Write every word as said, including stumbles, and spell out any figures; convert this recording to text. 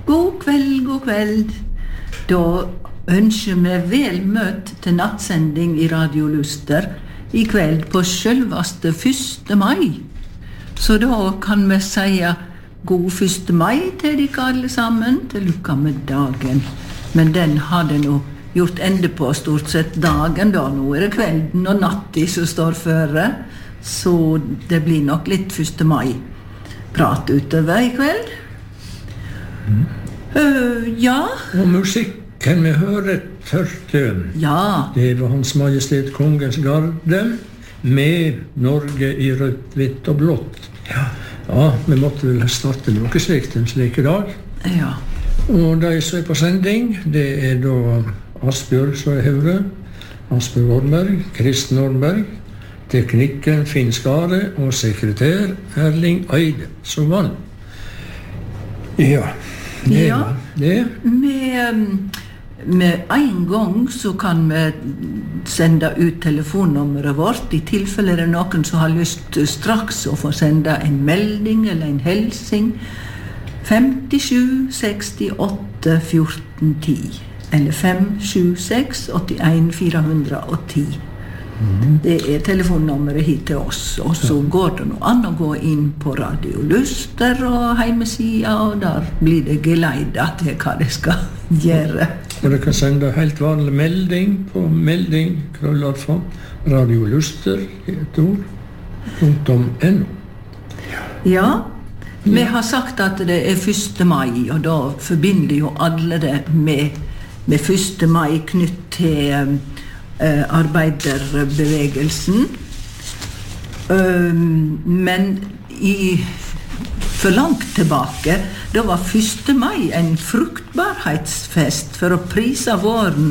God kveld, god kveld. Da ønsker vi vel møtt til nattsending i Radio Luster i kveld på selveste første mai. Så da kan vi si god første mai til dere alle sammen, til lykke med dagen. Men den hadde nå gjort ende på stort sett dagen da. Nå er det kvelden og natten som står føre, så det blir nok litt første mai prat utover i kveld. Mm. Uh, ja. Og musikken vi hører først, ja. Det var Hans Majestet Kongens Garde med Norge i rødt, hvitt og blått. Ja, ja vi måtte vel starte noe slikt en slik dag. Ja. Og de som er på sending, det er da Asbjørg som er høyre, Asbjørg Orberg, Kristen Orberg, teknikken Finn Skare og sekretær Erling Eide som vann. Ja, det ja. var det. Med, med en gang så kan vi sende ut telefonnummeret vårt i tilfelle det er noen som har lyst straks å få sende en melding eller en helsing. fem sju seks åtte ett fire ti eller fem sju seks åtte en fire ti. Mm. Det er telefonnummeret hit til oss, og så går det noe an å gå inn på Radio Luster og hjemmesida, og der blir det geleidet til hva det skal gjøre. Og du kan sende helt vanlig melding på melding krøllalfa Radio Luster et ord punktum no. Ja, vi har sagt at det er første mai, og da forbinder jo alle det med, med første mai knytt til Uh, arbeiderbevegelsen. Uh, men i, for langt tilbake, da var første mai en fruktbarhetsfest for å prise våren